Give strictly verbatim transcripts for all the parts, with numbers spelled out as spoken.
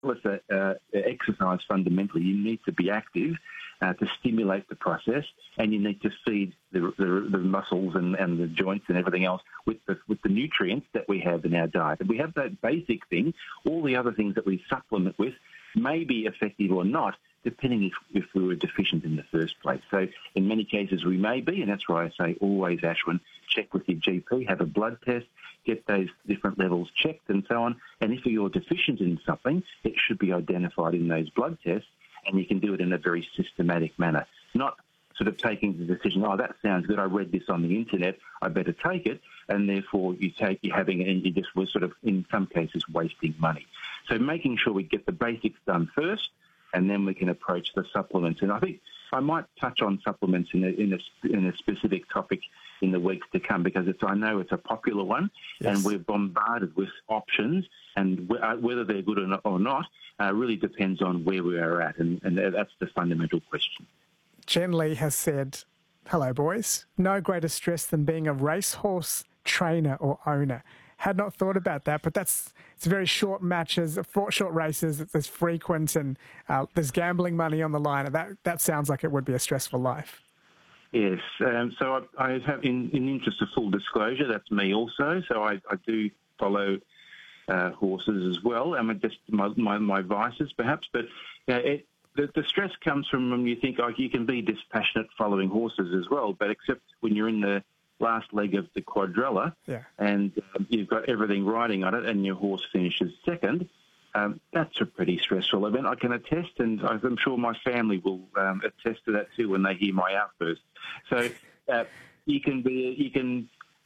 With the uh, exercise, fundamentally, you need to be active uh, to stimulate the process, and you need to feed the, the, the muscles and, and the joints and everything else with the, with the nutrients that we have in our diet. And we have that basic thing. All the other things that we supplement with may be effective or not, depending if, if we were deficient in the first place. So in many cases we may be, and that's why I say always, Ashwin, check with your G P, have a blood test, get those different levels checked and so on. And if you're deficient in something, it should be identified in those blood tests, and you can do it in a very systematic manner, not sort of taking the decision, oh, that sounds good, I read this on the internet, I better take it, and therefore you take, you're having, and you just were sort of, in some cases, wasting money. So making sure we get the basics done first, and then we can approach the supplements. And I think I might touch on supplements in a, in a, in a specific topic in the weeks to come, because it's, I know it's a popular one, yes. And we're bombarded with options, and whether they're good or not, or not uh, really depends on where we are at, and, and that's the fundamental question. Jen Lee has said, hello boys, no greater stress than being a racehorse trainer or owner. Had not thought about that, but that's it's very short matches, short races, it's frequent, and uh, there's gambling money on the line, and that, that sounds like it would be a stressful life. Yes, um, so I, I have, in, in the interest of full disclosure, that's me also, so I, I do follow uh, horses as well, I mean, just my, my, my vices perhaps, but uh, it, the, the stress comes from when you think, oh, you can be dispassionate following horses as well, but except when you're in the last leg of the quadrella, yeah. and um, you've got everything riding on it and your horse finishes second, um, that's a pretty stressful event, I can attest, and I'm sure my family will um, attest to that too when they hear my outburst. So uh, you can be, you can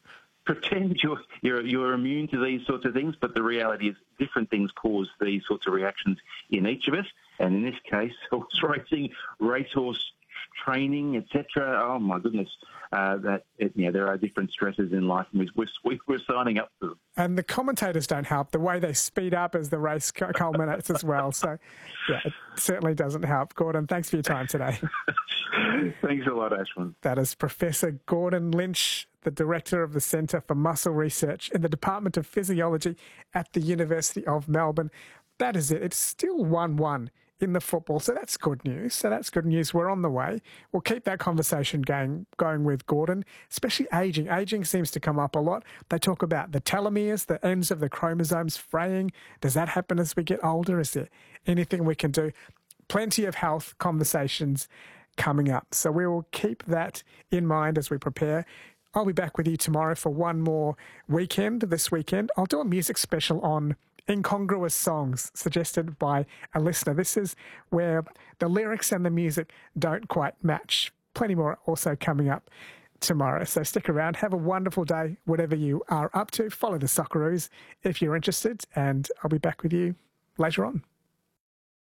pretend you're, you're, you're immune to these sorts of things, but the reality is different things cause these sorts of reactions in each of us, and in this case, horse racing, racehorse training, et cetera. Oh my goodness, uh, that it, you know, there are different stresses in life, and we're, we're, we're signing up for them. And the commentators don't help. The way they speed up as the race culminates as well. So, yeah, it certainly doesn't help. Gordon, thanks for your time today. Thanks a lot, Ashwin. That is Professor Gordon Lynch, the Director of the Centre for Muscle Research in the Department of Physiology at the University of Melbourne. That is it. It's still one one in the football, so that's good news. So that's good news. We're on the way. We'll keep that conversation going, going with Gordon, especially ageing. Ageing seems to come up a lot. They talk about the telomeres, the ends of the chromosomes fraying. Does that happen as we get older? Is there anything we can do? Plenty of health conversations coming up. So we will keep that in mind as we prepare. I'll be back with you tomorrow for one more weekend. This weekend, I'll do a music special on incongruous songs suggested by a listener. This is where the lyrics and the music don't quite match. Plenty more also coming up tomorrow. So stick around. Have a wonderful day, whatever you are up to. Follow the Socceroos if you're interested, and I'll be back with you later on.